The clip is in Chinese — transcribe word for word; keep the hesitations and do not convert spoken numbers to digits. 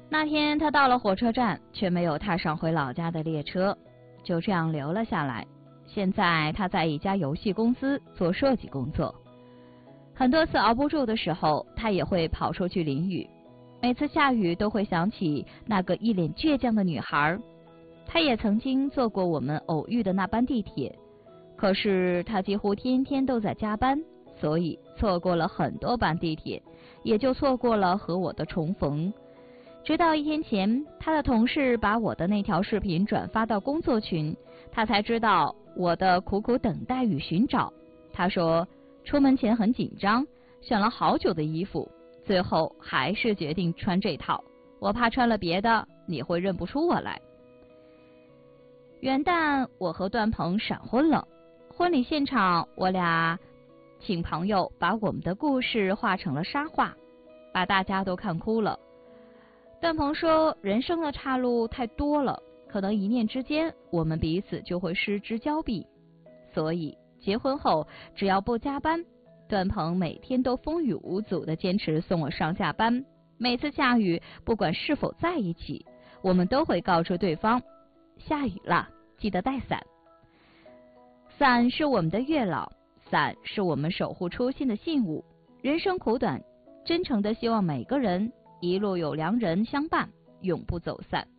那天他到了火车站，却没有踏上回老家的列车，就这样留了下来。现在他在一家游戏公司做设计工作。很多次熬不住的时候，他也会跑出去淋雨。每次下雨都会想起那个一脸倔强的女孩。他也曾经坐过我们偶遇的那班地铁，可是他几乎天天都在加班，所以错过了很多班地铁，也就错过了和我的重逢。直到一天前，他的同事把我的那条视频转发到工作群，他才知道我的苦苦等待与寻找。他说出门前很紧张，选了好久的衣服，最后还是决定穿这套，我怕穿了别的你会认不出我来。元旦我和段鹏闪婚了，婚礼现场我俩请朋友把我们的故事画成了沙画，把大家都看哭了。段鹏说人生的岔路太多了，可能一念之间我们彼此就会失之交臂，所以结婚后只要不加班，段鹏每天都风雨无阻地坚持送我上下班。每次下雨，不管是否在一起，我们都会告知对方下雨了，记得带伞。伞是我们的月老，伞是我们守护初心的信物。人生苦短，真诚地希望每个人一路有良人相伴，永不走散。